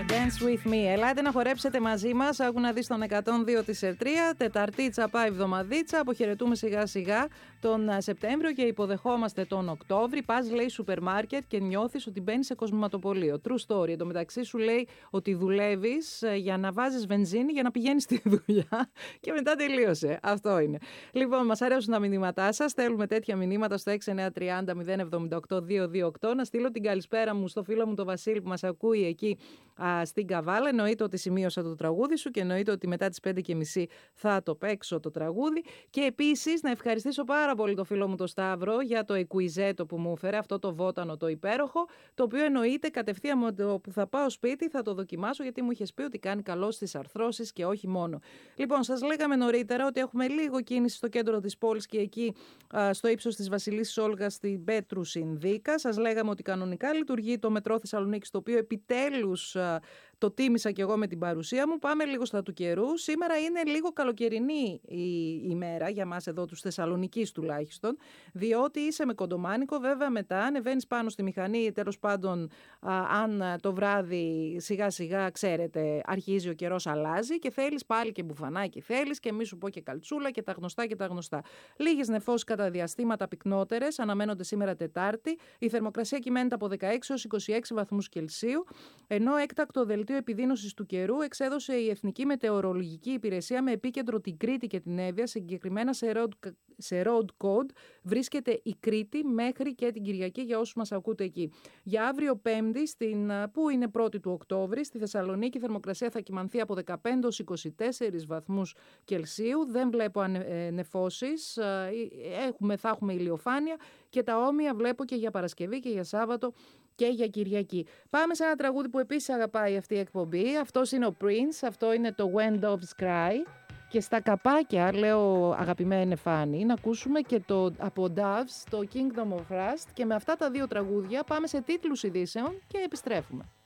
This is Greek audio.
Dance with me. Ελάτε να χορέψετε μαζί μας. Άκου να δεις τον 102 της Ερτρία. Τεταρτίτσα πάει εβδομαδίτσα. Αποχαιρετούμε σιγά σιγά τον Σεπτέμβριο και υποδεχόμαστε τον Οκτώβρη. Πας, λέει, σούπερ μάρκετ και νιώθεις ότι μπαίνεις σε κοσμηματοπωλείο. True story. Εν τω μεταξύ σου λέει ότι δουλεύεις για να βάζεις βενζίνη για να πηγαίνεις στη δουλειά και μετά τελείωσε. Αυτό είναι. Λοιπόν, μας αρέσουν τα μηνύματά σας. Στέλνουμε τέτοια μηνύματα στο 6930 078 228. Να στείλω την καλησπέρα μου στο φίλο μου τον Βασίλη που μας ακούει εκεί στην Καβάλα. Εννοείται ότι σημείωσα το τραγούδι σου και εννοείται ότι μετά τις 5:30 θα το παίξω το τραγούδι. Και επίσης να ευχαριστήσω πάρα πολύ το φίλο μου τον Σταύρο για το εκουιζέτο που μου έφερε, αυτό το βότανο το υπέροχο, το οποίο εννοείται κατευθείαν με το που θα πάω σπίτι θα το δοκιμάσω, γιατί μου είχες πει ότι κάνει καλό στις αρθρώσεις και όχι μόνο. Λοιπόν, σας λέγαμε νωρίτερα ότι έχουμε λίγο κίνηση στο κέντρο της πόλης και εκεί στο ύψος της Βασιλίσσης Όλγας στην Πέτρου Συνδίκα. Σας λέγαμε ότι κανονικά λειτουργεί το μετρό Θεσσαλονίκης, το οποίο επιτέλους το τίμησα και εγώ με την παρουσία μου. Πάμε λίγο στα του καιρού. Σήμερα είναι λίγο καλοκαιρινή η ημέρα για μας εδώ τους Θεσσαλονικείς τουλάχιστον, διότι είσαι με κοντομάνικο, βέβαια μετά ανεβαίνεις πάνω στη μηχανή, τέλος πάντων αν το βράδυ σιγά σιγά ξέρετε αρχίζει ο καιρός, αλλάζει και θέλεις πάλι και μπουφανάκι θέλεις και μη σου πω και καλτσούλα και τα γνωστά και τα γνωστά. Λίγες νεφώσεις κατά διαστήματα πυκνότερες αναμένονται σήμερα Τετάρτη. Η θερμοκρασία κυμαίνεται από 16 έως 26 βαθμούς Κελσίου, ενώ έκτακτο δελτίο επιδείνωσης του καιρού εξέδωσε η Εθνική Μετεωρολογική Υπηρεσία με επίκεντρο την Κρήτη και την Εύβοια, συγκεκριμένα σε road code βρίσκεται η Κρήτη μέχρι και την Κυριακή για όσους μας ακούτε εκεί. Για αύριο Πέμπτη, που είναι 1η του Οκτώβρη, στη Θεσσαλονίκη η θερμοκρασία θα κυμανθεί από 15 έως 24 βαθμούς Κελσίου. Δεν βλέπω νεφώσεις, θα έχουμε ηλιοφάνεια και τα όμοια βλέπω και για Παρασκευή και για Σάββατο και για Κυριακή. Πάμε σε ένα τραγούδι που επίσης αγαπάει αυτή η εκπομπή. Αυτός είναι ο Prince, αυτό είναι το When Doves Cry. Και στα καπάκια, λέω αγαπημένη Φάνη, να ακούσουμε και το από Doves, το Kingdom of Rust. Και με αυτά τα δύο τραγούδια πάμε σε τίτλους ειδήσεων και επιστρέφουμε.